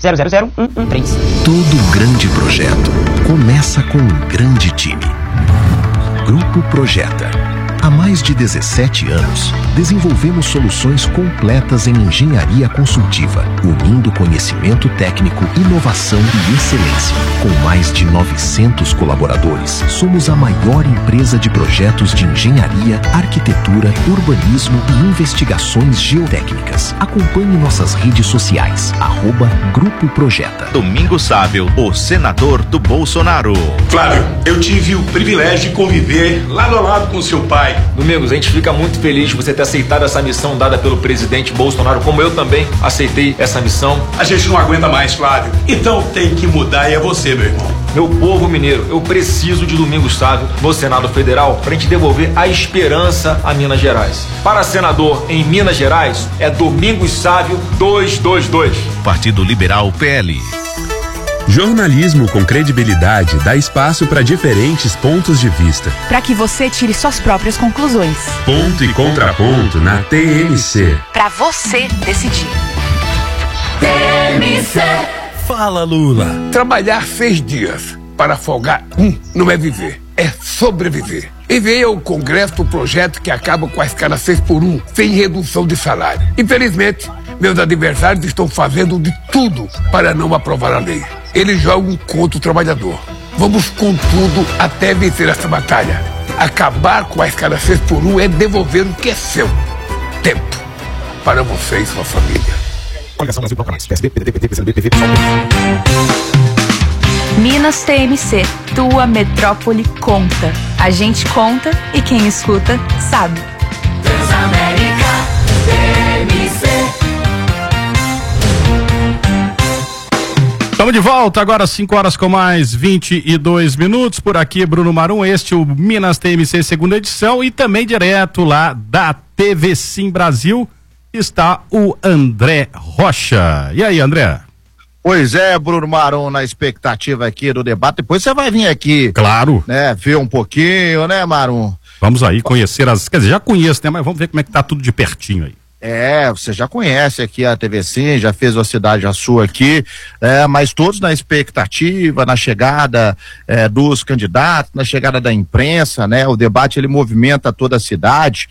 000113. Todo grande projeto começa com um grande time. Grupo Projeta. Há mais de 17 anos, desenvolvemos soluções completas em engenharia consultiva, unindo conhecimento técnico, inovação e excelência. Com mais de 900 colaboradores, somos a maior empresa de projetos de engenharia, arquitetura, urbanismo e investigações geotécnicas. Acompanhe nossas redes sociais, @Grupo Projeta. Domingos Sábio, o senador do Bolsonaro. Flávio, eu tive o privilégio de conviver lado a lado com seu pai. Domingos, a gente fica muito feliz de você ter aceitado essa missão dada pelo presidente Bolsonaro, como eu também aceitei essa missão. A gente não aguenta mais, Flávio. Então tem que mudar e é você, meu irmão. Meu povo mineiro, eu preciso de Domingos Sávio no Senado Federal para a gente devolver a esperança a Minas Gerais. Para senador em Minas Gerais, é Domingos Sávio 222. Partido Liberal PL. Jornalismo com credibilidade dá espaço para diferentes pontos de vista. Para que você tire suas próprias conclusões. Ponto e contraponto na TMC. Para você decidir. TMC. Fala, Lula. Trabalhar 6 dias para folgar não é viver, é sobreviver. Enviei ao Congresso o projeto que acaba com a escala 6x1, sem redução de salário. Infelizmente, meus adversários estão fazendo de tudo para não aprovar a lei. Eles jogam contra o trabalhador. Vamos com tudo até vencer essa batalha. Acabar com a escala 6x1 é devolver o que é seu. Tempo. Para você e sua família. Coligação Brasil Proclamais. PSB, PDT, PT, PCdoB, PV, PSOL. Minas TMC, tua metrópole conta. A gente conta e quem escuta sabe. Transamérica TMC. Estamos de volta agora, 5 horas com mais 22 minutos. Por aqui, Bruno Marum, este é o Minas TMC segunda edição, e também direto lá da TV Sim Brasil está o André Rocha. E aí, André? Pois é, Bruno Marum, na expectativa aqui do debate. Depois você vai vir aqui. Claro. Né, ver um pouquinho, né, Marum? Vamos aí conhecer quer dizer, já conheço, né? Mas vamos ver como é que tá tudo de pertinho aí. Você já conhece aqui a TV Sim, já fez uma cidade a sua aqui, mas todos na expectativa, na chegada dos candidatos, na chegada da imprensa, né? O debate, ele movimenta toda a cidade,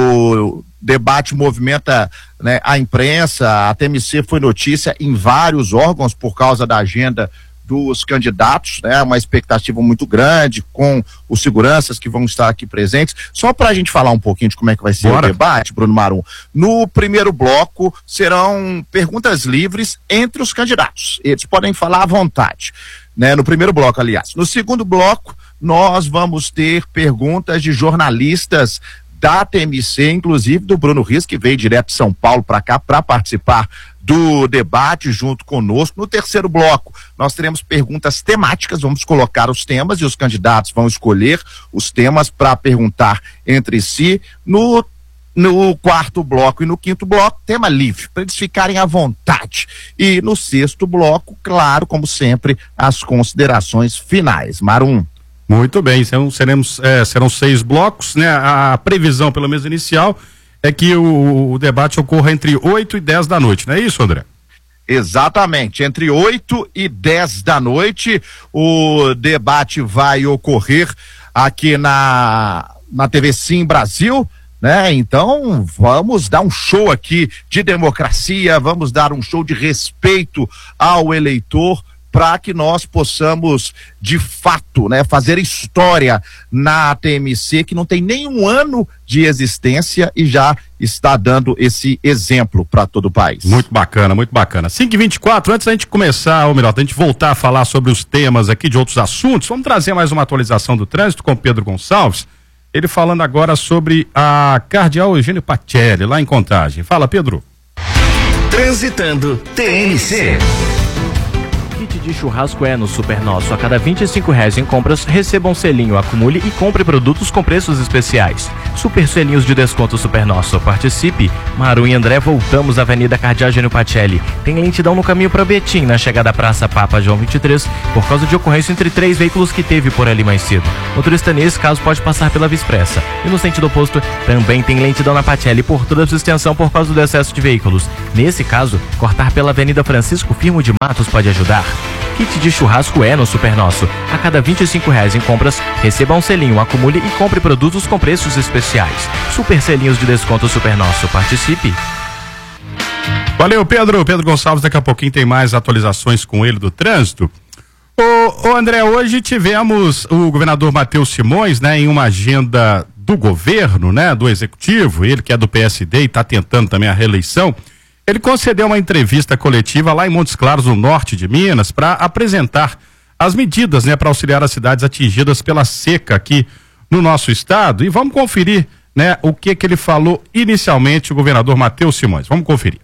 o debate movimenta, né, a imprensa. A TMC foi notícia em vários órgãos por causa da agenda dos candidatos, né? Uma expectativa muito grande com os seguranças que vão estar aqui presentes. Só para a gente falar um pouquinho de como é que vai ser o debate, Bruno Marum. No primeiro bloco serão perguntas livres entre os candidatos. Eles podem falar à vontade, né? No primeiro bloco, aliás. No segundo bloco, nós vamos ter perguntas de jornalistas da TMC, inclusive do Bruno Rios, que veio direto de São Paulo para cá para participar do debate junto conosco. No terceiro bloco, nós teremos perguntas temáticas, vamos colocar os temas e os candidatos vão escolher os temas para perguntar entre si. No quarto bloco e no quinto bloco, tema livre, para eles ficarem à vontade. E no sexto bloco, claro, como sempre, as considerações finais. Marum. Muito bem, serão 6 blocos, né? A previsão, pelo menos inicial, é que o debate ocorra entre 8 e 10 da noite, não é isso, André? Exatamente, entre 8 e 10 da noite o debate vai ocorrer aqui na TV Sim Brasil, né? Então vamos dar um show aqui de democracia, vamos dar um show de respeito ao eleitor, para que nós possamos, de fato, né, fazer história na TMC, que não tem nenhum ano de existência e já está dando esse exemplo para todo o país. Muito bacana, muito bacana. 5h24, antes da gente começar, ou melhor, da gente voltar a falar sobre os temas aqui de outros assuntos, vamos trazer mais uma atualização do trânsito com o Pedro Gonçalves, ele falando agora sobre a Cardeal Eugênio Pacelli, lá em Contagem. Fala, Pedro. Transitando TMC. Kit de churrasco é no Super Nosso. A cada R$25 em compras, receba um selinho, acumule e compre produtos com preços especiais. Super selinhos de desconto Super Nosso. Participe. Maru e André, voltamos à Avenida Cardiógeno Pacelli. Tem lentidão no caminho para Betim, na chegada à Praça Papa João 23, por causa de ocorrência entre 3 veículos que teve por ali mais cedo. Motorista nesse caso pode passar pela Via Expressa. E no sentido oposto, também tem lentidão na Pacelli por toda a sua extensão por causa do excesso de veículos. Nesse caso, cortar pela Avenida Francisco Firmo de Matos pode ajudar. Kit de churrasco é no Super Nosso. A cada R$25 em compras, receba um selinho, acumule e compre produtos com preços especiais. Super selinhos de desconto Super Nosso. Participe. Valeu, Pedro. Pedro Gonçalves, daqui a pouquinho tem mais atualizações com ele do trânsito. Ô André, hoje tivemos o governador Matheus Simões, né, em uma agenda do governo, né, do executivo, ele que é do PSD e está tentando também a reeleição. Ele concedeu uma entrevista coletiva lá em Montes Claros, no norte de Minas, para apresentar as medidas, né, para auxiliar as cidades atingidas pela seca aqui no nosso estado. E vamos conferir, né, o que ele falou inicialmente, o governador Matheus Simões. Vamos conferir.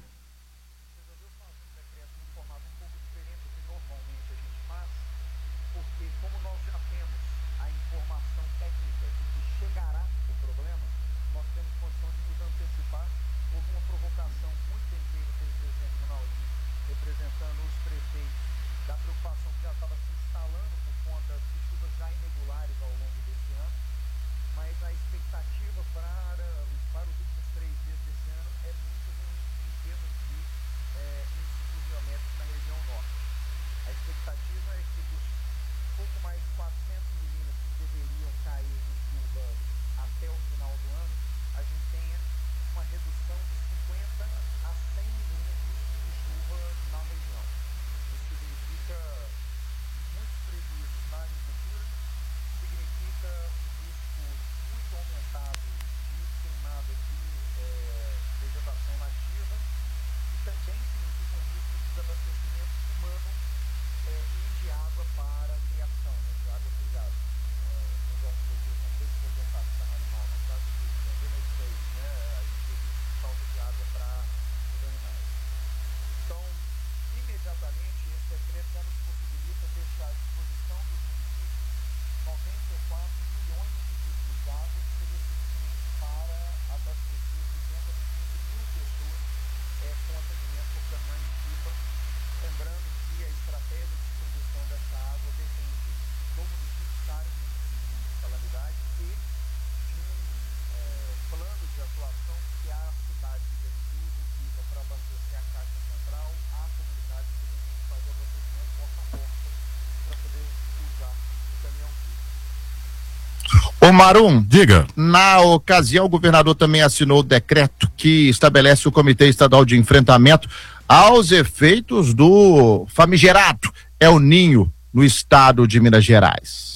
Ô Marum, diga. Na ocasião, o governador também assinou o decreto que estabelece o Comitê Estadual de Enfrentamento aos efeitos do famigerado El Ninho no estado de Minas Gerais.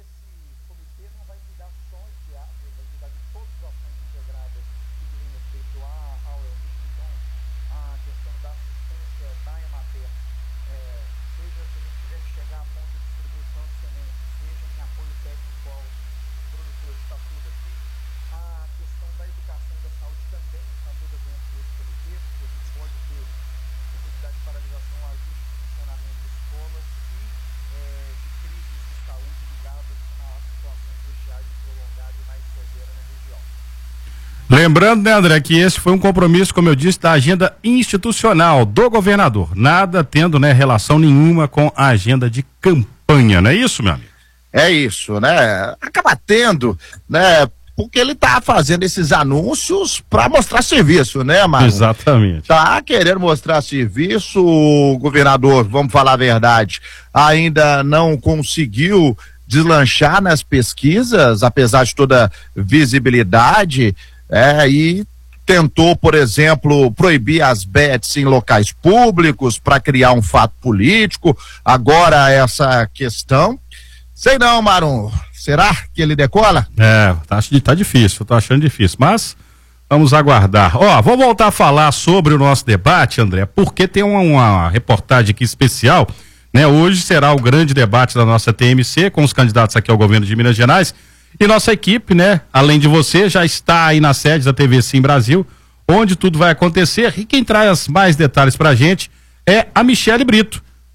Lembrando, né, André, que esse foi um compromisso, como eu disse, da agenda institucional do governador. Nada tendo, né, relação nenhuma com a agenda de campanha, não é isso, meu amigo? É isso, né? Acaba tendo, né? Porque ele tá fazendo esses anúncios para mostrar serviço, né, Marcos? Exatamente. Tá querendo mostrar serviço, o governador, vamos falar a verdade, ainda não conseguiu deslanchar nas pesquisas, apesar de toda visibilidade, e tentou, por exemplo, proibir as bets em locais públicos para criar um fato político. Agora essa questão, sei não, Marum, será que ele decola? Tá difícil, eu tô achando difícil, mas vamos aguardar. Vou voltar a falar sobre o nosso debate, André, porque tem uma reportagem aqui especial, né? Hoje será o grande debate da nossa TMC com os candidatos aqui ao governo de Minas Gerais. E nossa equipe, né, além de você, já está aí na sede da TV Sim Brasil, onde tudo vai acontecer. E quem traz mais detalhes pra gente é a Michele Brito,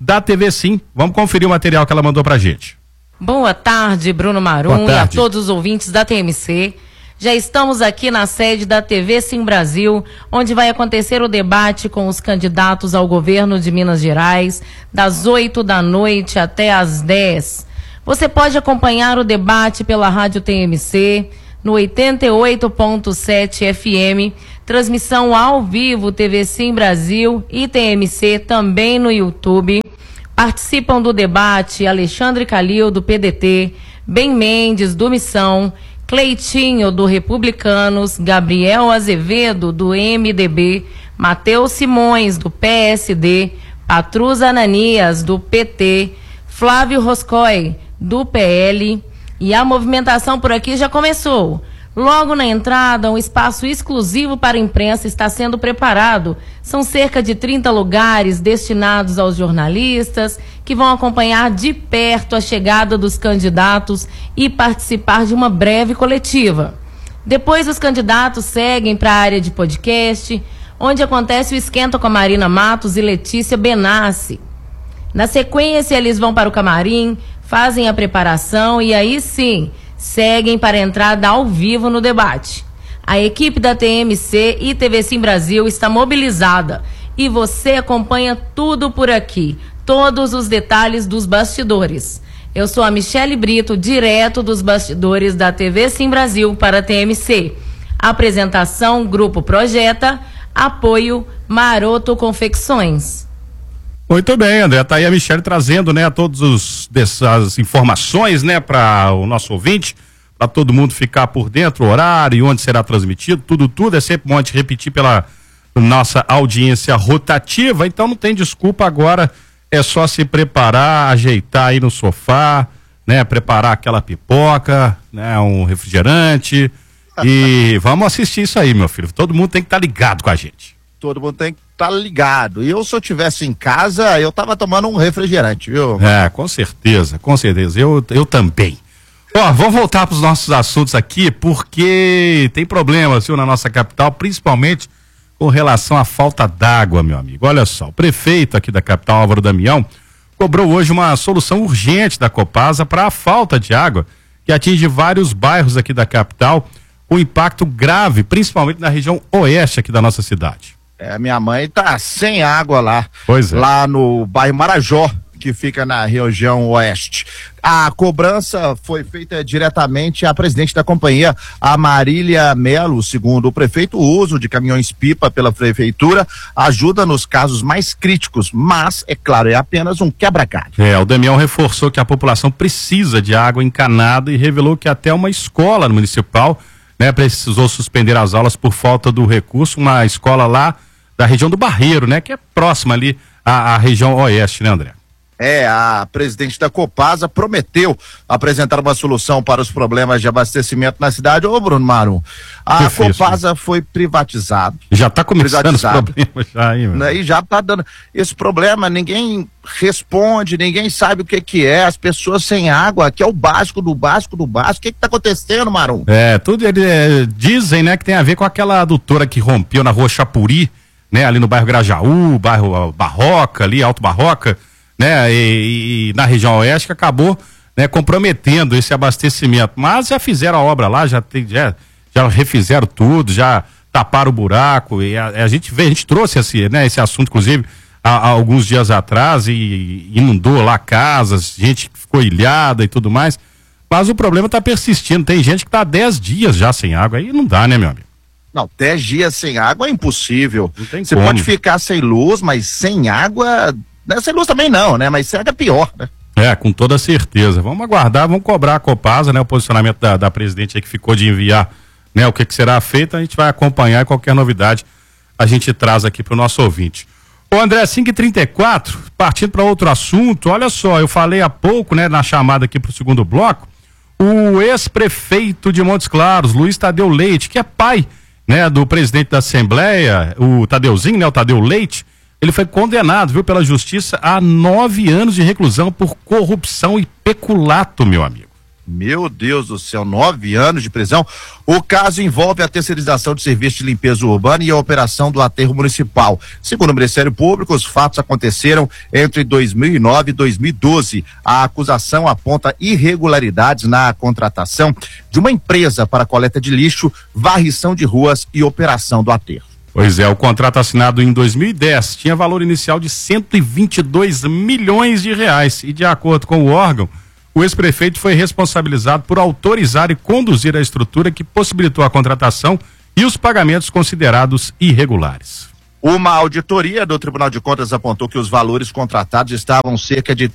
da TV Sim. Vamos conferir o material que ela mandou pra gente. Boa tarde, Bruno Marum, e a todos os ouvintes da TMC. Já estamos aqui na sede da TV Sim Brasil, onde vai acontecer o debate com os candidatos ao governo de Minas Gerais, das 8 da noite até às 10. Você pode acompanhar o debate pela Rádio TMC, no 88.7 FM, transmissão ao vivo TV Sim Brasil e TMC também no YouTube. Participam do debate Alexandre Calil, do PDT, Ben Mendes, do Missão, Cleitinho, do Republicanos, Gabriel Azevedo, do MDB, Matheus Simões, do PSD, Patrus Ananias, do PT, Flávio Roscoe, do PL, e a movimentação por aqui já começou. Logo na entrada, um espaço exclusivo para a imprensa está sendo preparado. São cerca de 30 lugares destinados aos jornalistas que vão acompanhar de perto a chegada dos candidatos e participar de uma breve coletiva. Depois, os candidatos seguem para a área de podcast, onde acontece o esquenta com a Marina Matos e Letícia Benassi. Na sequência, eles vão para o camarim, fazem a preparação e aí sim seguem para a entrada ao vivo no debate. A equipe da TMC e TV Sim Brasil está mobilizada e você acompanha tudo por aqui, todos os detalhes dos bastidores. Eu sou a Michele Brito, direto dos bastidores da TV Sim Brasil para a TMC. Apresentação, Grupo Projeta, apoio Maroto Confecções. Muito bem, André, tá aí a Michele trazendo, né, todas essas informações, né, para o nosso ouvinte, para todo mundo ficar por dentro, o horário e onde será transmitido, tudo, é sempre bom a gente repetir pela nossa audiência rotativa, então não tem desculpa agora, é só se preparar, ajeitar aí no sofá, né, preparar aquela pipoca, né, um refrigerante e vamos assistir isso aí, meu filho, todo mundo tem que estar ligado com a gente. Todo mundo tem que estar ligado. E eu, se eu tivesse em casa, eu tava tomando um refrigerante, viu? É, com certeza. Eu também. Ó, vamos voltar para os nossos assuntos aqui, porque tem problemas, viu, na nossa capital, principalmente com relação à falta d'água, meu amigo. Olha só, o prefeito aqui da capital, Álvaro Damião, cobrou hoje uma solução urgente da Copasa para a falta de água que atinge vários bairros aqui da capital, com impacto grave, principalmente na região oeste aqui da nossa cidade. Minha mãe tá sem água lá. Pois é. Lá no bairro Marajó, que fica na região oeste. A cobrança foi feita diretamente à presidente da companhia, a Marília Melo. Segundo o prefeito, o uso de caminhões-pipa pela prefeitura ajuda nos casos mais críticos, mas, é claro, é apenas um quebra-galho. O Damião reforçou que a população precisa de água encanada e revelou que até uma escola municipal, né, precisou suspender as aulas por falta do recurso, uma escola lá da região do Barreiro, né, que é próxima ali à região oeste, né, André? A presidente da Copasa prometeu apresentar uma solução para os problemas de abastecimento na cidade. Ô, Bruno Marum, a Copasa foi privatizada. Já está começando os problemas já aí, mano. E já está dando esse problema, ninguém responde, ninguém sabe o que é, as pessoas sem água, que é o básico do básico do básico. O que está acontecendo, Marum? Dizem, né, que tem a ver com aquela adutora que rompeu na rua Chapuri, né, ali no bairro Grajaú, bairro Barroca, ali, Alto Barroca, né, e na região oeste, que acabou, né, comprometendo esse abastecimento. Mas já fizeram a obra lá, já refizeram tudo, já taparam o buraco, e a gente trouxe esse assunto, inclusive, há alguns dias atrás, e inundou lá casas, gente que ficou ilhada e tudo mais. Mas o problema está persistindo, tem gente que está há 10 dias já sem água, aí não dá, né, meu amigo? Não, 10 dias sem água é impossível. Você como. Pode ficar sem luz, mas sem água, sem luz também não, né? Mas sem água é pior, né? Com toda certeza. Vamos aguardar, vamos cobrar a Copasa, né? O posicionamento da presidente aí que ficou de enviar, né? O que será feito, a gente vai acompanhar, qualquer novidade a gente traz aqui para o nosso ouvinte. Ô André, 5h34, partindo para outro assunto, olha só, eu falei há pouco, né? Na chamada aqui para o segundo bloco, o ex-prefeito de Montes Claros, Luiz Tadeu Leite, que é pai, né, do presidente da Assembleia, o Tadeuzinho, né, o Tadeu Leite, ele foi condenado, viu, pela justiça a 9 anos de reclusão por corrupção e peculato, meu amigo. Meu Deus do céu, 9 anos de prisão. O caso envolve a terceirização de serviço de limpeza urbana e a operação do aterro municipal. Segundo o Ministério Público, os fatos aconteceram entre 2009 e 2012. A acusação aponta irregularidades na contratação de uma empresa para coleta de lixo, varrição de ruas e operação do aterro. Pois é, o contrato assinado em 2010 tinha valor inicial de 122 milhões de reais e, de acordo com o órgão, o ex-prefeito foi responsabilizado por autorizar e conduzir a estrutura que possibilitou a contratação e os pagamentos considerados irregulares. Uma auditoria do Tribunal de Contas apontou que os valores contratados estavam cerca de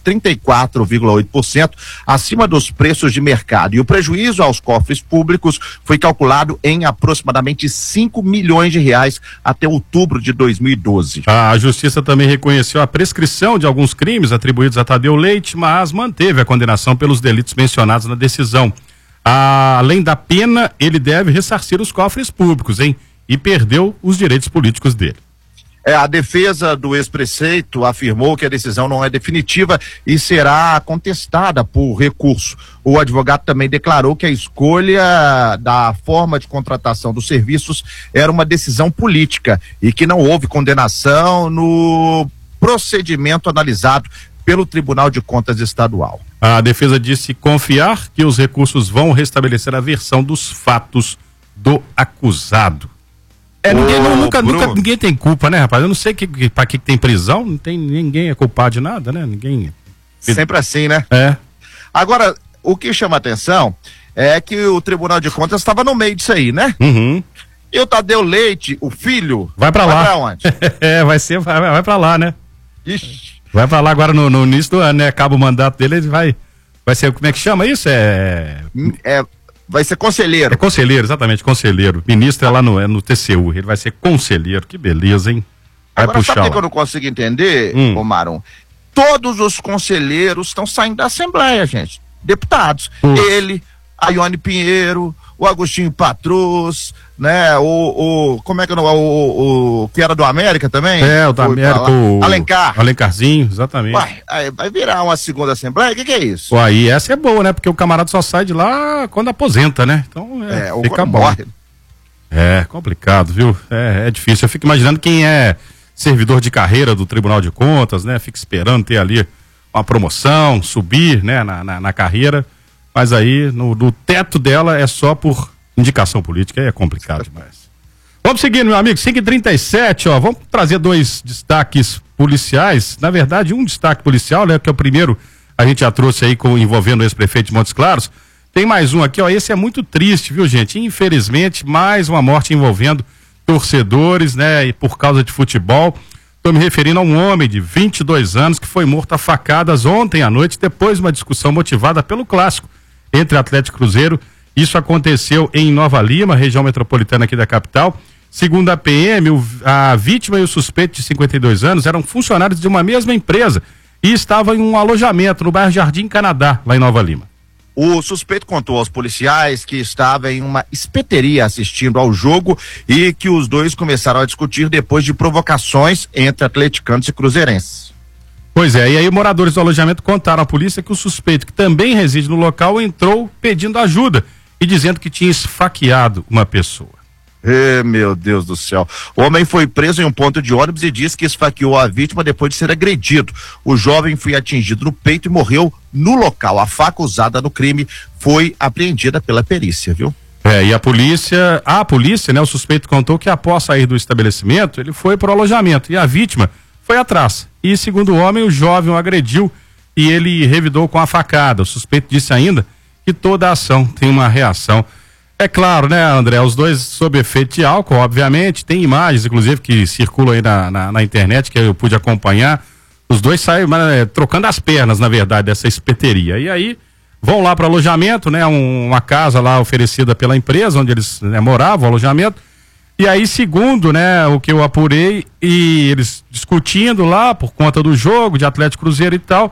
34,8% acima dos preços de mercado e o prejuízo aos cofres públicos foi calculado em aproximadamente 5 milhões de reais até outubro de 2012. A Justiça também reconheceu a prescrição de alguns crimes atribuídos a Tadeu Leite, mas manteve a condenação pelos delitos mencionados na decisão. Além da pena, ele deve ressarcir os cofres públicos, e perdeu os direitos políticos dele. A defesa do ex-prefeito afirmou que a decisão não é definitiva e será contestada por recurso. O advogado também declarou que a escolha da forma de contratação dos serviços era uma decisão política e que não houve condenação no procedimento analisado pelo Tribunal de Contas Estadual. A defesa disse confiar que os recursos vão restabelecer a versão dos fatos do acusado. Ninguém tem culpa, né, rapaz? Eu não sei pra que tem prisão, não tem, ninguém é culpado de nada, né? Ninguém. Sempre assim, né? É. Agora, o que chama atenção é que o Tribunal de Contas estava no meio disso aí, né? Uhum. E o Tadeu Leite, o filho, vai pra lá. Vai pra onde? Vai pra lá, né? Ixi. Vai pra lá agora no início do ano, né? Acaba o mandato dele, ele vai ser, como é que chama isso? Vai ser conselheiro. É conselheiro, exatamente, conselheiro. Ministro é lá no TCU, ele vai ser conselheiro, que beleza, hein? Vai agora, puxar sabe o que eu não consigo entender, ô Marum? Todos os conselheiros estão saindo da Assembleia, gente. Deputados. Ele, a Ione Pinheiro, o Agostinho Patrus, né? Como é que o que era do América também? O do América, o Alencarzinho, exatamente. Vai virar uma segunda Assembleia? O que é isso? Aí essa é boa, né? Porque o camarada só sai de lá quando aposenta, né? Então fica bom. Morre. É complicado, viu? É difícil. Eu fico imaginando quem é servidor de carreira do Tribunal de Contas, né? Fica esperando ter ali uma promoção, subir, né? Na carreira. Mas aí, no teto dela é só por indicação política, aí é complicado demais. Vamos seguir, meu amigo, 5h37, ó, vamos trazer 2 destaques policiais, na verdade um destaque policial, né, que é o primeiro, a gente já trouxe aí envolvendo o ex-prefeito de Montes Claros, tem mais um aqui, ó, esse é muito triste, viu, gente, infelizmente, mais uma morte envolvendo torcedores, né, e por causa de futebol. Estou me referindo a um homem de 22 anos que foi morto a facadas ontem à noite, depois de uma discussão motivada pelo clássico entre Atlético e Cruzeiro. Isso aconteceu em Nova Lima, região metropolitana aqui da capital. Segundo a PM, a vítima e o suspeito de 52 anos eram funcionários de uma mesma empresa e estavam em um alojamento no bairro Jardim Canadá, lá em Nova Lima. O suspeito contou aos policiais que estava em uma espeteria assistindo ao jogo e que os dois começaram a discutir depois de provocações entre atleticanos e cruzeirenses. Pois é, e aí moradores do alojamento contaram à polícia que o suspeito, que também reside no local, entrou pedindo ajuda e dizendo que tinha esfaqueado uma pessoa. Meu Deus do céu. O homem foi preso em um ponto de ônibus e disse que esfaqueou a vítima depois de ser agredido. O jovem foi atingido no peito e morreu no local. A faca usada no crime foi apreendida pela perícia, viu? E a polícia, né, o suspeito contou que após sair do estabelecimento, ele foi para o alojamento e a vítima foi atrás. E segundo o homem, o jovem o agrediu e ele revidou com a facada. O suspeito disse ainda que toda ação tem uma reação. É claro, né, André, os dois sob efeito de álcool, obviamente, tem imagens, inclusive, que circulam aí na internet, que eu pude acompanhar. Os dois saem trocando as pernas, na verdade, dessa espeteria. E aí vão lá para o alojamento, né, uma casa lá oferecida pela empresa, onde eles moravam, o alojamento. E aí, segundo, né, o que eu apurei, e eles discutindo lá por conta do jogo de Atlético Cruzeiro e tal,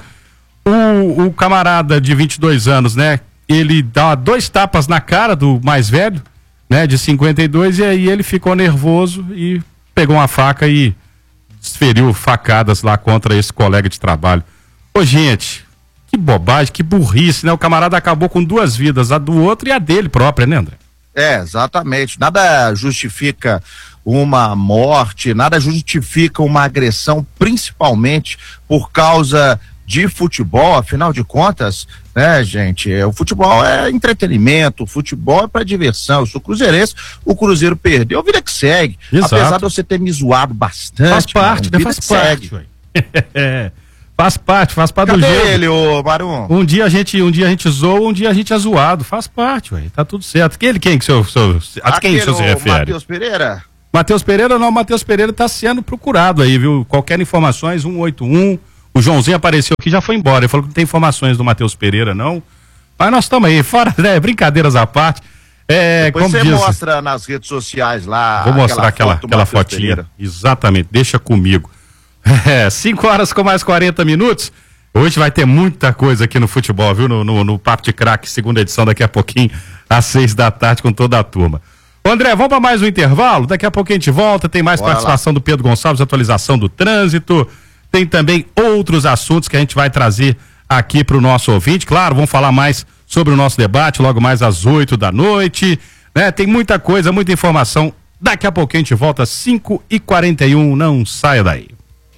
o camarada de 22 anos, né, ele dá 2 tapas na cara do mais velho, né, de 52, e aí ele ficou nervoso e pegou uma faca e desferiu facadas lá contra esse colega de trabalho. Ô, gente, Que bobagem, que burrice, né? O camarada acabou com 2 vidas, a do outro e a dele própria, né, André? Exatamente. Nada justifica uma morte, nada justifica uma agressão, principalmente por causa de futebol. Afinal de contas, né, gente, o futebol é entretenimento, o futebol é para diversão. Eu sou cruzeirense, o Cruzeiro perdeu, vida que segue. Exato. Apesar de você ter me zoado bastante. Faz parte, cara, faz parte. Faz parte do Cadê jogo. ele, ô Marum? Um dia a gente zoa, um dia a gente é zoado. Faz parte, ué. Tá tudo certo. A quem que o senhor se refere? Matheus Pereira? Matheus Pereira não, Matheus Pereira tá sendo procurado aí, viu? Qualquer informações, 181. O Joãozinho apareceu aqui e já foi embora. Ele falou que não tem informações do Matheus Pereira, não. Mas nós estamos aí, fora, né? Brincadeiras à parte. Depois como você diz, mostra nas redes sociais lá. vou mostrar aquela fotinha. Pereira. Exatamente, deixa comigo. 5 horas com mais 40 minutos. Hoje vai ter muita coisa aqui no futebol, viu? No Papo de Craque, segunda edição, daqui a pouquinho, às 6 da tarde, com toda a turma. Ô André, vamos para mais um intervalo? Daqui a pouco a gente volta, tem mais participação do Pedro Gonçalves, atualização do trânsito, tem também outros assuntos que a gente vai trazer aqui para o nosso ouvinte. Claro, vamos falar mais sobre o nosso debate logo mais às 8 da noite, né? Tem muita coisa, muita informação. Daqui a pouquinho a gente volta às 5h41, não saia daí.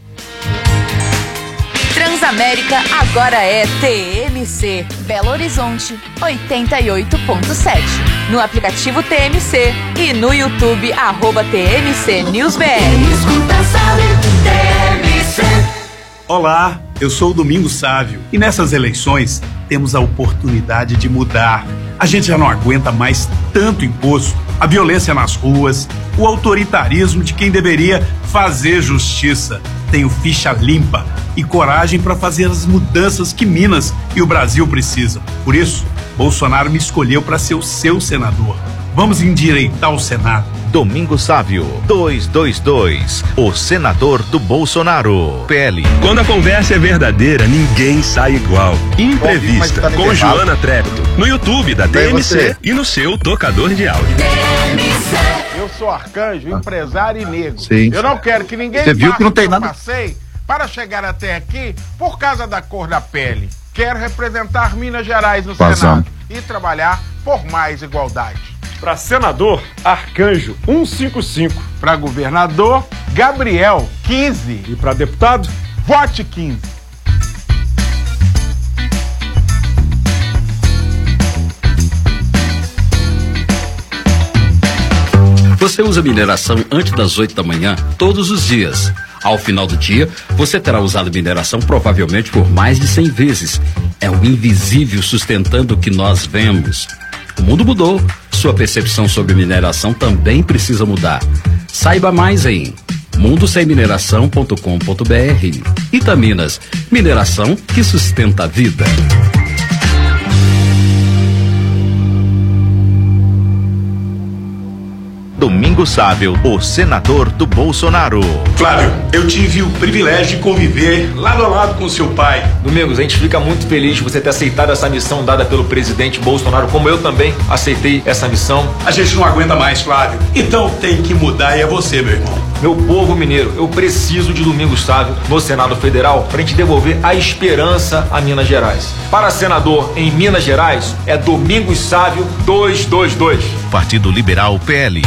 Transamérica agora é TMC, Belo Horizonte 88.7. No aplicativo TMC e no YouTube @TMC NewsBR. Olá, eu sou o Domingos Sávio e nessas eleições temos a oportunidade de mudar. A gente já não aguenta mais tanto imposto, a violência nas ruas, o autoritarismo de quem deveria fazer justiça. Tenho ficha limpa e coragem para fazer as mudanças que Minas e o Brasil precisam. Por isso, Bolsonaro me escolheu para ser o seu senador. Vamos endireitar o Senado. Domingos Sávio, 222, o senador do Bolsonaro, PL. Quando a conversa é verdadeira, ninguém sai igual. Entrevista com Joana Trepto, no YouTube da TMC e no seu tocador de áudio. Eu sou Arcanjo, empresário e negro. Sim. Eu não quero que ninguém Você viu que não tem nada. passei para chegar até aqui por causa da cor da pele. Quero representar Minas Gerais no Senado e trabalhar por mais igualdade. Para senador, Arcanjo 155. Para governador, Gabriel 15. E para deputado, vote 15. Você usa mineração antes das 8 da manhã, todos os dias. Ao final do dia, você terá usado mineração provavelmente por mais de 100 vezes. É o invisível sustentando o que nós vemos. O mundo mudou. Sua percepção sobre mineração também precisa mudar. Saiba mais em mundosemmineração.com.br. Itaminas, mineração que sustenta a vida. Domingos Sávio, o senador do Bolsonaro. Flávio, eu tive o privilégio de conviver lado a lado com seu pai. Domingos, a gente fica muito feliz de você ter aceitado essa missão dada pelo presidente Bolsonaro, como eu também aceitei essa missão. A gente não aguenta mais, Flávio. Então tem que mudar e é você, meu irmão. Meu povo mineiro, eu preciso de Domingos Sávio no Senado Federal pra gente devolver a esperança a Minas Gerais. Para senador em Minas Gerais, é Domingos Sávio 222. Partido Liberal, PL.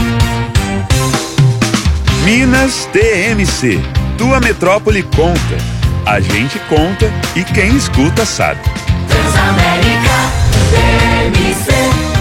Minas TMC. Tua metrópole conta. A gente conta e quem escuta sabe. Transamérica TMC.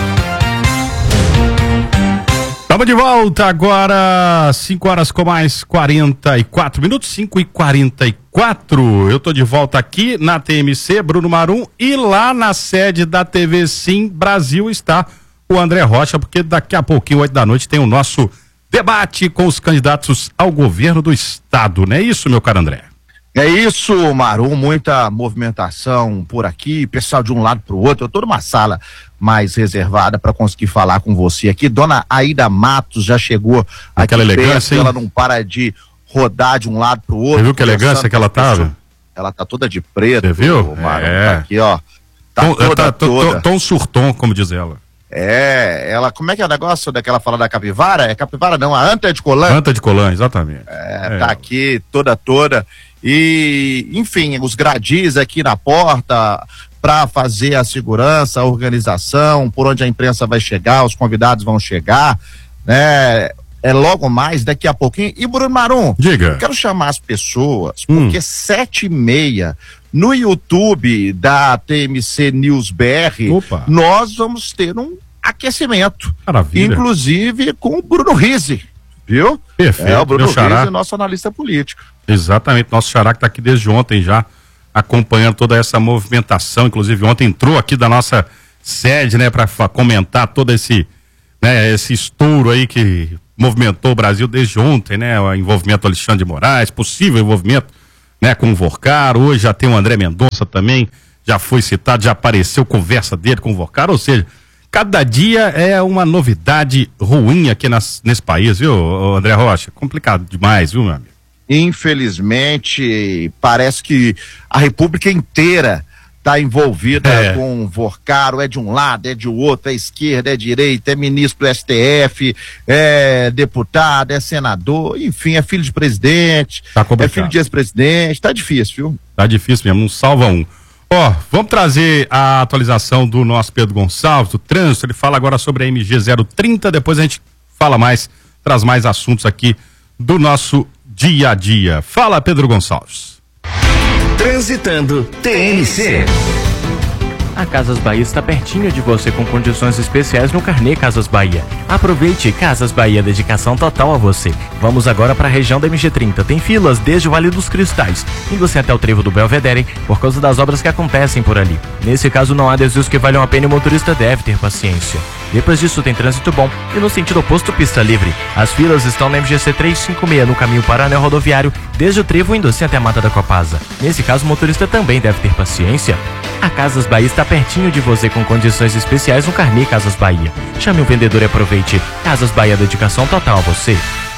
Estamos de volta agora, 5 horas com mais 44 minutos, 5h44. Eu tô de volta aqui na TMC, Bruno Marum, e lá na sede da TV Sim Brasil está o André Rocha, porque daqui a pouquinho, 8 da noite, tem o nosso debate com os candidatos ao governo do estado, não é isso, meu caro André? É isso, Marum, muita movimentação por aqui, pessoal de um lado para o outro. Eu tô numa sala mais reservada para conseguir falar com você aqui. Dona Aida Matos já chegou aquela aqui elegância, perto, ela não para de rodar de um lado para o outro. Você viu que elegância que ela tava? Ela tá toda de preto. Você viu? Marum, tá aqui, ó. Tá tom surtom, como diz ela. Ela, como é que é o negócio daquela fala da capivara? É capivara não, a anta de Colan. Anta de Colan, exatamente. Tá aqui toda. E, enfim, os gradis aqui na porta para fazer a segurança, a organização, por onde a imprensa vai chegar, os convidados vão chegar, né? É logo mais, daqui a pouquinho. E Bruno Marum, diga. Eu quero chamar as pessoas, porque 7h30 no YouTube da TMC News BR, nós vamos ter um aquecimento. Maravilha. Inclusive com o Bruno Rizzi, viu? Perfeito. O Bruno Rizzi, nosso analista político. Exatamente, nosso xará que está aqui desde ontem já, acompanhando toda essa movimentação. Inclusive ontem entrou aqui da nossa sede, né, para comentar todo esse estouro aí que movimentou o Brasil desde ontem, né? O envolvimento do Alexandre de Moraes, possível envolvimento, né, com o Vorcar. Hoje já tem o André Mendonça também, já foi citado, já apareceu conversa dele com o Vorcar, ou seja, cada dia é uma novidade ruim aqui nesse país, viu, André Rocha? Complicado demais, viu, meu amigo? Infelizmente, parece que a República inteira está envolvida com Vorcaro, é de um lado, é de outro, é esquerda, é direita, é ministro do STF, é deputado, é senador, enfim, é filho de presidente, é filho de ex-presidente, tá difícil, viu? Tá difícil mesmo, não salva um. Vamos trazer a atualização do nosso Pedro Gonçalves, do trânsito. Ele fala agora sobre a MG 030, depois a gente fala mais, traz mais assuntos aqui do nosso dia a dia. Fala, Pedro Gonçalves. Transitando TMC. A Casas Bahia está pertinho de você com condições especiais no Carnê Casas Bahia. Aproveite, Casas Bahia, dedicação total a você. Vamos agora para a região da MG30. Tem filas desde o Vale dos Cristais, indo assim até o trevo do Belvedere, por causa das obras que acontecem por ali. Nesse caso não há desvios que valham a pena e o motorista deve ter paciência. Depois disso tem trânsito bom e no sentido oposto pista livre. As filas estão na MGC 356 no caminho para o anel rodoviário, desde o trevo indo assim até a Mata da Copasa. Nesse caso o motorista também deve ter paciência. A Casas Bahia está pertinho de você com condições especiais no Carnê Casas Bahia. Chame o vendedor e aproveite. Casas Bahia, dedicação total a você.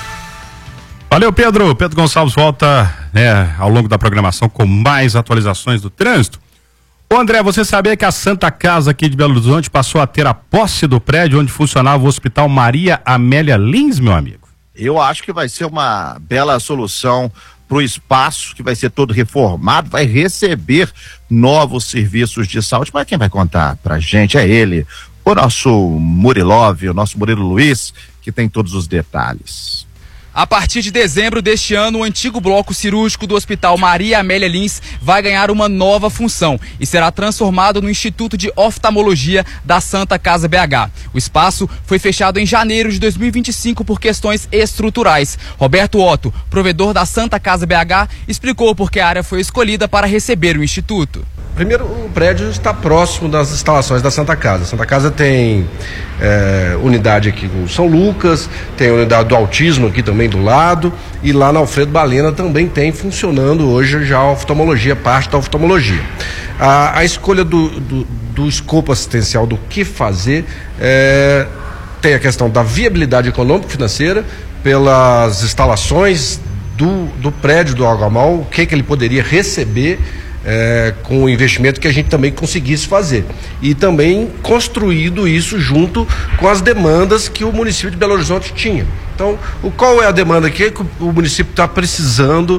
Valeu, Pedro. Pedro Gonçalves volta, ao longo da programação com mais atualizações do trânsito. Ô André, você sabia que a Santa Casa aqui de Belo Horizonte passou a ter a posse do prédio onde funcionava o Hospital Maria Amélia Lins, meu amigo? Eu acho que vai ser uma bela solução para o espaço, que vai ser todo reformado, vai receber novos serviços de saúde. Mas quem vai contar pra gente é ele, o nosso Murilov, o nosso Murilo Luiz, que tem todos os detalhes. A partir de dezembro deste ano, o antigo bloco cirúrgico do Hospital Maria Amélia Lins vai ganhar uma nova função e será transformado no Instituto de Oftalmologia da Santa Casa BH. O espaço foi fechado em janeiro de 2025 por questões estruturais. Roberto Otto, provedor da Santa Casa BH, explicou por que a área foi escolhida para receber o Instituto. Primeiro, o prédio está próximo das instalações da Santa Casa. A Santa Casa tem unidade aqui no São Lucas, tem a unidade do autismo aqui também do lado, e lá na Alfredo Balena também tem funcionando hoje já a oftalmologia, parte da oftalmologia. A escolha do escopo assistencial, do que fazer, tem a questão da viabilidade econômico-financeira, pelas instalações do prédio do Algamal, o que ele poderia receber com o investimento que a gente também conseguisse fazer, e também construído isso junto com as demandas que o município de Belo Horizonte tinha. Então, qual é a demanda que o município está precisando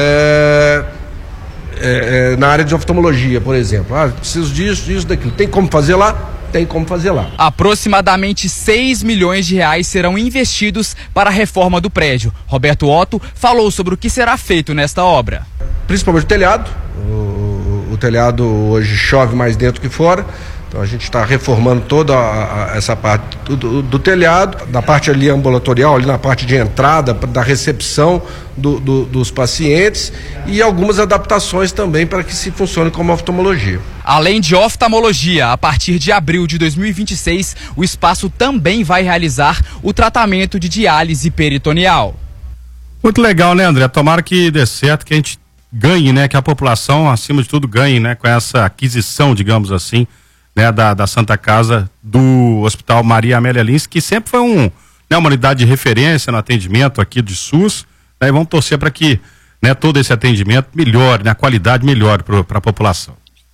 na área de oftalmologia, por exemplo? Preciso disso, daquilo. Tem como fazer lá? Tem como fazer lá. Aproximadamente 6 milhões de reais serão investidos para a reforma do prédio. Roberto Otto falou sobre o que será feito nesta obra. Principalmente o telhado. O telhado hoje chove mais dentro que fora. Então a gente está reformando toda essa parte do telhado, na parte ali ambulatorial, ali na parte de entrada, da recepção dos pacientes, e algumas adaptações também para que se funcione como oftalmologia. Além de oftalmologia, a partir de abril de 2026, o espaço também vai realizar o tratamento de diálise peritoneal. Muito legal, né, André? Tomara que dê certo, que a gente ganhe, né? Que a população, acima de tudo, ganhe, né? Com essa aquisição, digamos assim, né, da Santa Casa do Hospital Maria Amélia Lins, que sempre foi uma unidade de referência no atendimento aqui de SUS, né, e vamos torcer para que, né, todo esse atendimento melhore, né, a qualidade melhore para a população.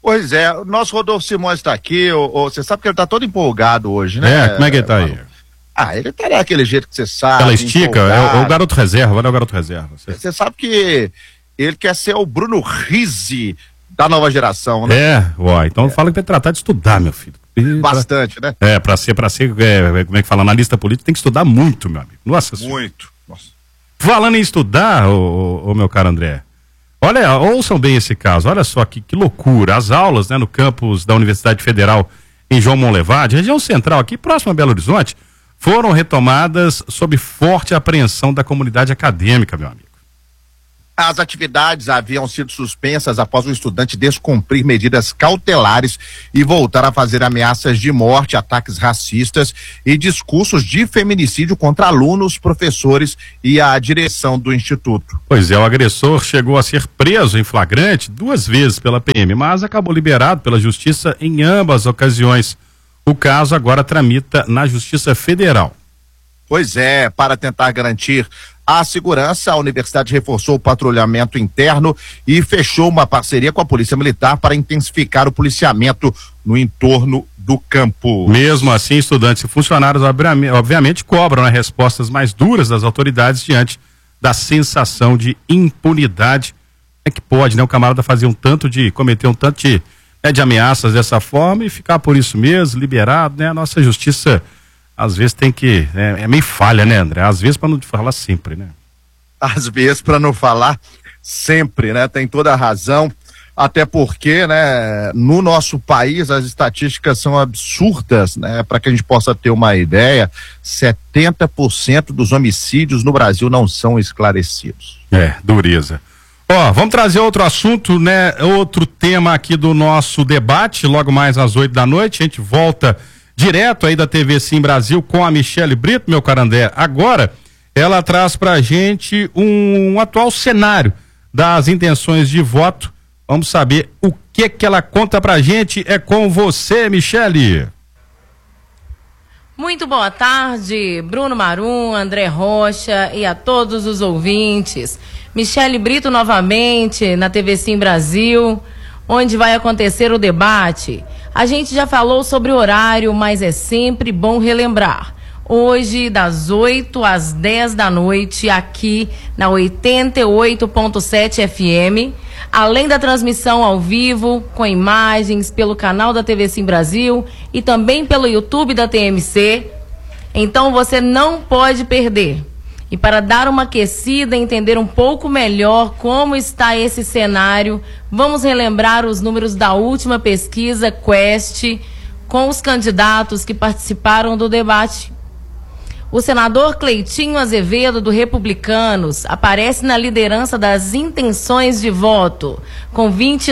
Pois é, o nosso Rodolfo Simões está aqui, você sabe que ele está todo empolgado hoje, né? Como é que ele está aí? Ele tá daquele jeito que você sabe. Ela estica, é o garoto reserva, olha o garoto reserva. Você sabe que ele quer ser o Bruno Rizzi da nova geração, né? Então fala que tem que tratar de estudar, meu filho. Bastante, né? Pra ser, como é que fala, analista político, tem que estudar muito, meu amigo. Nossa senhora. Muito. Nossa. Falando em estudar, ô meu caro André, olha, ouçam bem esse caso, olha só que loucura. As aulas, né, no campus da Universidade Federal em João Monlevade, região central aqui, próximo a Belo Horizonte, foram retomadas sob forte apreensão da comunidade acadêmica, meu amigo. As atividades haviam sido suspensas após o estudante descumprir medidas cautelares e voltar a fazer ameaças de morte, ataques racistas e discursos de feminicídio contra alunos, professores e a direção do instituto. Pois é, o agressor chegou a ser preso em flagrante 2 vezes pela PM, mas acabou liberado pela Justiça em ambas ocasiões. O caso agora tramita na Justiça Federal. Pois é, para tentar garantir a segurança, a universidade reforçou o patrulhamento interno e fechou uma parceria com a Polícia Militar para intensificar o policiamento no entorno do campo. Mesmo assim, estudantes e funcionários obviamente cobram, né, respostas mais duras das autoridades diante da sensação de impunidade. É que pode, né, o camarada cometer um tanto de ameaças dessa forma e ficar por isso mesmo, liberado, né? A nossa justiça às vezes tem que, é meio falha, né, André? Às vezes para não falar sempre, né? Às vezes para não falar sempre, né? Tem toda a razão, até porque, né, no nosso país as estatísticas são absurdas, né? Para que a gente possa ter uma ideia, 70% dos homicídios no Brasil não são esclarecidos. Dureza. Vamos trazer outro assunto, né? Outro tema aqui do nosso debate, logo mais às 8 da noite, a gente volta direto aí da TV Sim Brasil com a Michele Brito, meu caro André. Agora, ela traz pra gente um atual cenário das intenções de voto. Vamos saber o que ela conta pra gente. É com você, Michele. Muito boa tarde, Bruno Marum, André Rocha e a todos os ouvintes. Michele Brito novamente na TV Sim Brasil, onde vai acontecer o debate. A gente já falou sobre o horário, mas é sempre bom relembrar. Hoje, das 8 às 10 da noite, aqui na 88.7 FM, além da transmissão ao vivo, com imagens pelo canal da TV Sim Brasil e também pelo YouTube da TMC. Então você não pode perder. E para dar uma aquecida e entender um pouco melhor como está esse cenário, vamos relembrar os números da última pesquisa Quest com os candidatos que participaram do debate. O senador Cleitinho Azevedo, do Republicanos, aparece na liderança das intenções de voto, com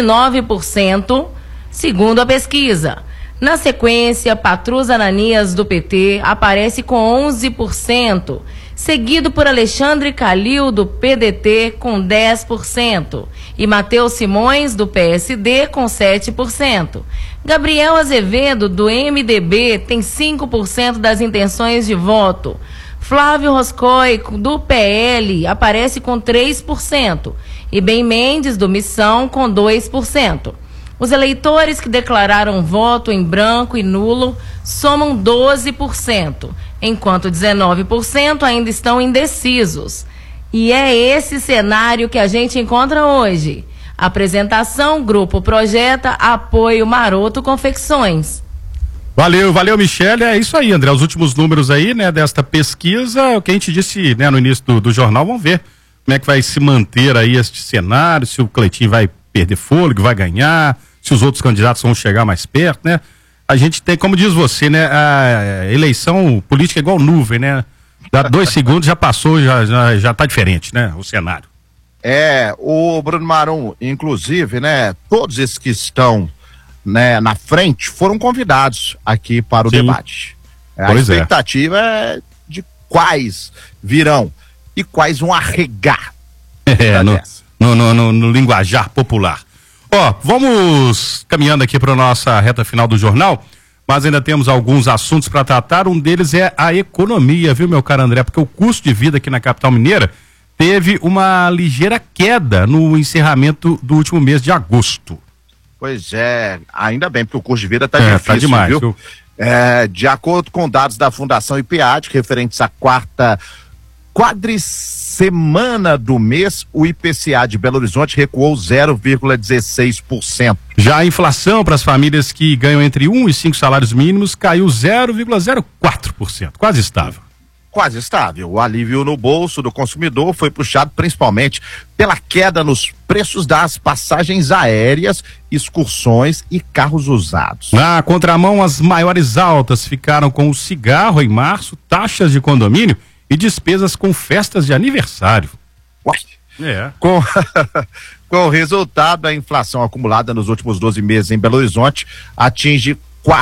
29%, segundo a pesquisa. Na sequência, Patrus Ananias, do PT, aparece com 11%, seguido por Alexandre Calil, do PDT, com 10%, e Matheus Simões, do PSD, com 7%. Gabriel Azevedo, do MDB, tem 5% das intenções de voto. Flávio Roscoe, do PL, aparece com 3%, e Ben Mendes, do Missão, com 2%. Os eleitores que declararam voto em branco e nulo somam 12%, enquanto 19% ainda estão indecisos. E é esse cenário que a gente encontra hoje. Apresentação, Grupo Projeta, apoio Maroto Confecções. Valeu, Michele. É isso aí, André. Os últimos números aí, né, desta pesquisa, o que a gente disse, né, no início do jornal, vamos ver como é que vai se manter aí este cenário, se o Cleitinho vai perder fôlego, vai ganhar, se os outros candidatos vão chegar mais perto, né? A gente tem, como diz você, né, a eleição política é igual nuvem, né? Dá 2 segundos, já passou, já tá diferente, né, o cenário. O Bruno Marum, inclusive, né, todos esses que estão, né, na frente foram convidados aqui para o debate. A expectativa é de quais virão e quais vão arregar. No linguajar popular. Vamos caminhando aqui para a nossa reta final do jornal, mas ainda temos alguns assuntos para tratar. Um deles é a economia, viu, meu caro André? Porque o custo de vida aqui na capital mineira teve uma ligeira queda no encerramento do último mês de agosto. Pois é, ainda bem, porque o custo de vida está difícil, tá demais, viu? De acordo com dados da Fundação IPAD, referentes à quarta quadricemana do mês, o IPCA de Belo Horizonte recuou 0,16%. Já a inflação para as famílias que ganham entre 1 e 5 salários mínimos caiu 0,04%, quase estável. Quase estável. O alívio no bolso do consumidor foi puxado principalmente pela queda nos preços das passagens aéreas, excursões e carros usados. Na contramão, as maiores altas ficaram com o cigarro em março, taxas de condomínio e despesas com festas de aniversário. Uai. Com o resultado, a inflação acumulada nos últimos 12 meses em Belo Horizonte atinge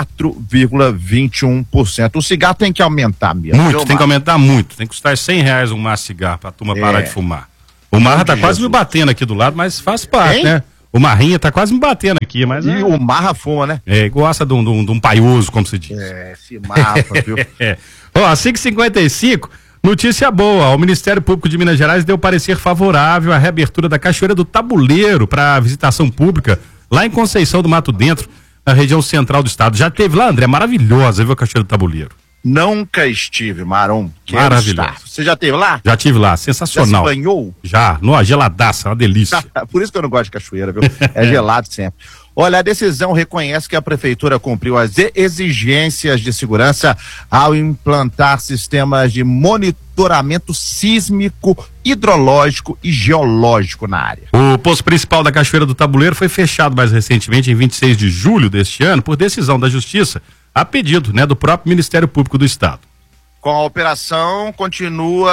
4,21%. O cigarro tem que aumentar mesmo. Muito, tem que aumentar muito. Tem que custar R$100 um maço de cigarro pra turma parar de fumar. O Marra tá quase me batendo aqui do lado, mas faz parte, né? O Marrinha tá quase me batendo aqui, mas... E o Marra fuma, né? Gosta de um paioso, como se diz. Se mata, viu? Ó, 5h55, notícia boa. O Ministério Público de Minas Gerais deu parecer favorável à reabertura da Cachoeira do Tabuleiro para visitação pública lá em Conceição do Mato Dentro, na região central do estado. Já teve lá, André? Maravilhosa, viu, a Cachoeira do Tabuleiro? Nunca estive, Marom. Maravilhoso. Você já esteve lá? Já tive lá, sensacional. Já se banhou? Já, geladaça, uma delícia. Por isso que eu não gosto de cachoeira, viu? É gelado sempre. Olha, a decisão reconhece que a prefeitura cumpriu as exigências de segurança ao implantar sistemas de monitoramento sísmico, hidrológico e geológico na área. O posto principal da Cachoeira do Tabuleiro foi fechado mais recentemente, em 26 de julho deste ano, por decisão da Justiça, a pedido, do próprio Ministério Público do Estado. Com a operação contínua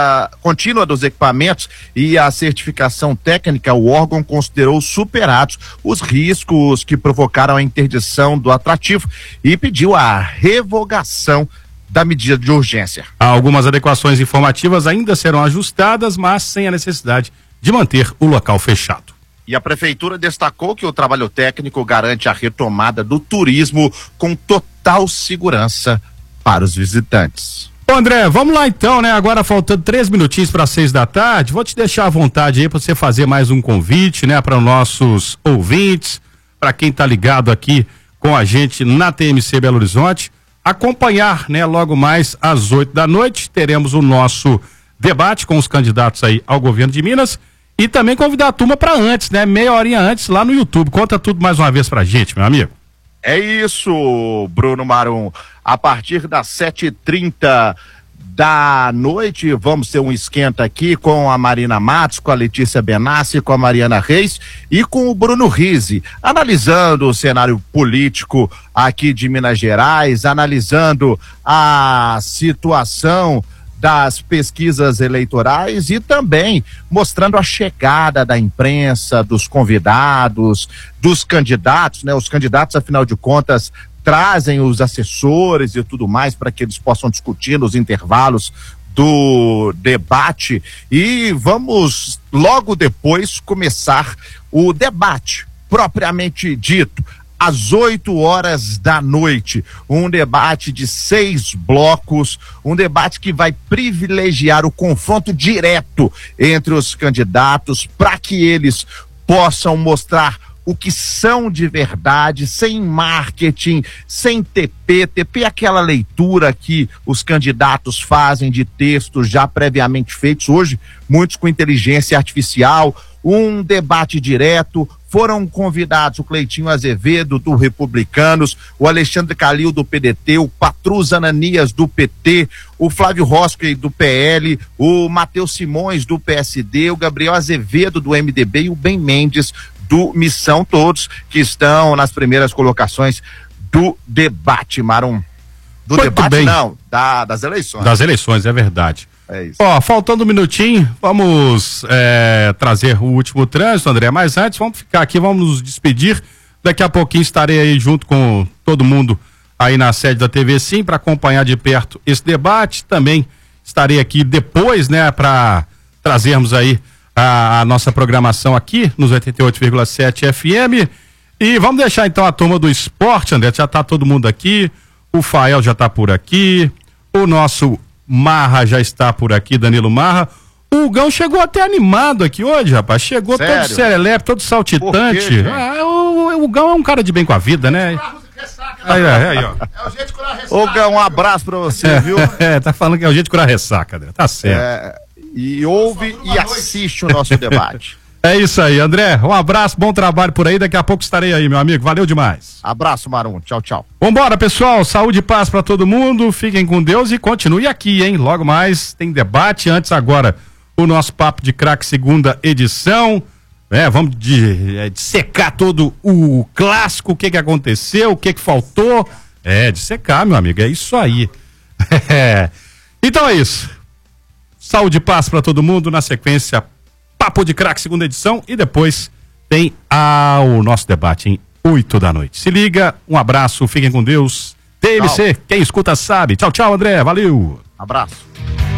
dos equipamentos e a certificação técnica, o órgão considerou superados os riscos que provocaram a interdição do atrativo e pediu a revogação da medida de urgência. Algumas adequações informativas ainda serão ajustadas, mas sem a necessidade de manter o local fechado. E a prefeitura destacou que o trabalho técnico garante a retomada do turismo com total segurança para os visitantes. Bom, André, vamos lá então, né? Agora faltando 3 minutinhos para 6 da tarde, vou te deixar à vontade aí para você fazer mais um convite, né? Para os nossos ouvintes, para quem tá ligado aqui com a gente na TMC Belo Horizonte, acompanhar, né? Logo mais às 8 da noite, teremos o nosso debate com os candidatos aí ao governo de Minas e também convidar a turma para antes, né? Meia horinha antes lá no YouTube. Conta tudo mais uma vez pra gente, meu amigo. É isso, Bruno Marum. A partir das 7h30 da noite, vamos ter um esquenta aqui com a Marina Matos, com a Letícia Benassi, com a Mariana Reis e com o Bruno Rizzi, analisando o cenário político aqui de Minas Gerais, analisando a situação das pesquisas eleitorais e também mostrando a chegada da imprensa, dos convidados, dos candidatos, né? Os candidatos, afinal de contas, trazem os assessores e tudo mais para que eles possam discutir nos intervalos do debate e vamos logo depois começar o debate propriamente dito. Às 8 horas da noite, um debate de 6 blocos, um debate que vai privilegiar o confronto direto entre os candidatos para que eles possam mostrar o que são de verdade, sem marketing, sem TP. TP é aquela leitura que os candidatos fazem de textos já previamente feitos, hoje muitos com inteligência artificial, um debate direto. Foram convidados o Cleitinho Azevedo, do Republicanos, o Alexandre Calil, do PDT, o Patrus Ananias, do PT, o Flávio Rosque, do PL, o Matheus Simões, do PSD, o Gabriel Azevedo, do MDB e o Ben Mendes, do Missão, todos que estão nas primeiras colocações do debate, Marum. Do muito debate bem. Não, das eleições. Das eleições, é verdade. É isso. Ó, faltando um minutinho, vamos trazer o último trânsito, André, mas antes vamos ficar aqui, vamos nos despedir. Daqui a pouquinho estarei aí junto com todo mundo aí na sede da TV Sim para acompanhar de perto esse debate. Também estarei aqui depois, né, para trazermos aí a nossa programação aqui nos 88,7 FM. E vamos deixar então a turma do esporte, André, já tá todo mundo aqui, o Fael já tá por aqui, o nosso Marra já está por aqui, Danilo Marra. O Gão chegou até animado aqui hoje, rapaz. Chegou sério? todo serelepe, todo saltitante. Gão é um cara de bem com a vida, né? Aí, ó. É o jeito de curar ressaca. Ô, Gão, um abraço pra você, viu? Tá falando que é o jeito de curar ressaca, André. Tá certo. E ouve e assiste o nosso debate. É isso aí, André. Um abraço, bom trabalho por aí. Daqui a pouco estarei aí, meu amigo. Valeu demais. Abraço, Marum. Tchau, tchau. Vambora, pessoal. Saúde e paz pra todo mundo. Fiquem com Deus e continue aqui, hein? Logo mais tem debate. Antes, agora, o nosso Papo de Craque, segunda edição. Vamos dissecar todo o clássico, o que aconteceu, o que faltou. Dissecar, meu amigo. É isso aí. Então é isso. Saúde e paz pra todo mundo. Na sequência, Papo de Craque, segunda edição, e depois tem o nosso debate em 8 da noite. Se liga, um abraço, fiquem com Deus. TMC, quem escuta sabe. Tchau, tchau, André, valeu. Abraço.